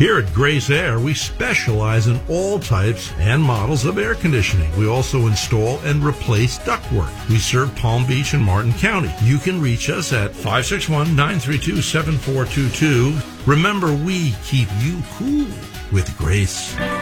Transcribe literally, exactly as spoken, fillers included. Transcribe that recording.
Here at Grace Air, we specialize in all types and models of air conditioning. We also install and replace ductwork. We serve Palm Beach and Martin County. You can reach us at five six one, nine three two, seven four two two. Remember, we keep you cool with Grace.